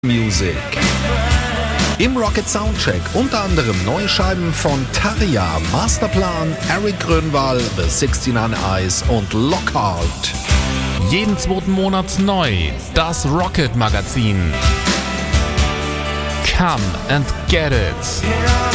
Music. Im Rocket Soundcheck unter anderem neue Scheiben von Tarja, Masterplan, Eric Grönwall, The 69 Eyes und Lockhart. Jeden zweiten Monat neu, das Rocket Magazin. Come and get it.